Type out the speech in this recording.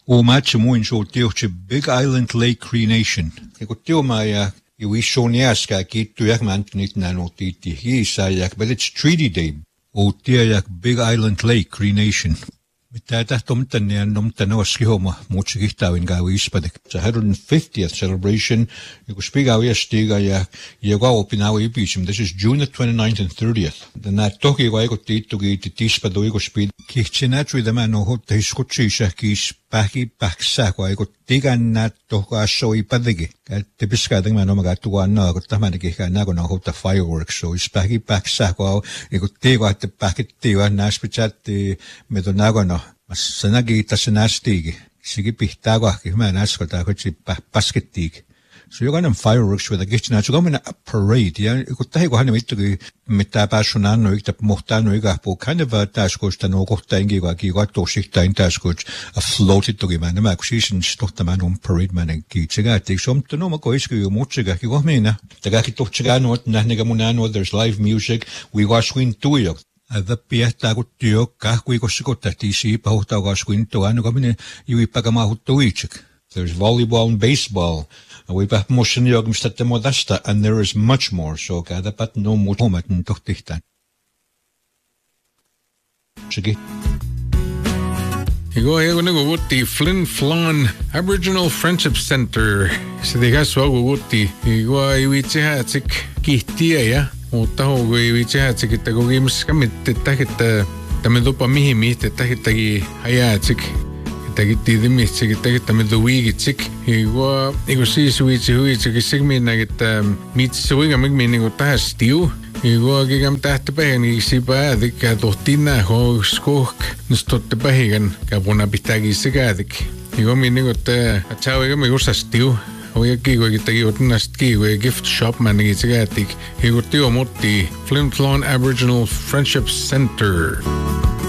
match muin show tioche Big Island Lake Cree Nation. Eko tio maya iwishoniaska kitu yak mantunit nanotiti hiisayak, but it's Treaty Day. O tia Big Island Lake Cree Nation. Mitata tomtan ya nomtan oskihoma muchigitawin gawispadik. It's 150th celebration. Eko spigawi astiga yak yagaw pinawi beachim. This is June the 29th and 30th. The natoki wa eko titugi titispa do eko speed. Kichinatri the man ho teiskuchisha kis paki paksa wa eko tigan natoka show ipadigi. Tipiska ding man omagatuwa na ko tamaniki ka na ko na ho ta fireworks. So is paki paksa wa eko tiwa te pakit tiwa naspichat medonago no. Mas sanagi tasanastigi. Sige pihtago ki manas ko ta ko chi basketig. So you're going to fireworks with a kitchen. So going a parade. Yeah, you could take one with the metabashunano, the mortano, kind of a task coach, and no tangi, like you got to shift time task coach, a floated to give man, the acquisition, stop the man on parade man and kitchiga. Take some to no makoiski, mochiga, you go mina. The gaki to chigano, nanigamunano, there's live music. We watch win 2 years. The pieta got tio, kahwi gosikota, TC, Pahota was win to Anugomine, you pagama to each. There's volleyball and baseball. We have motion yogmstat the modasta, and there is much more. So, kada pat no more moment in Tochtichtan. You go ahead and go with the Flin Flon Aboriginal Friendship Center. So, the guys will go with the Iwichihatik Kihtia, or Taho Iwichihatik, the go games come at the Takita, the Medopa Mihimi, the Takitagi Hayatik. Tagiti the mistake, take the middle week, chick. He was see switch who is a segment like meat swing and make meaning of that stew. He was giving that to pay and he see by the Cadotina, ho skok, and stop the pagan, Cabona Bitagi Sigadic. He got meaning of a chow, me was a stew. We a gig, we get a ski, we a gift shop man, it's a gatic. He got the Flin Flon Aboriginal Friendship Center.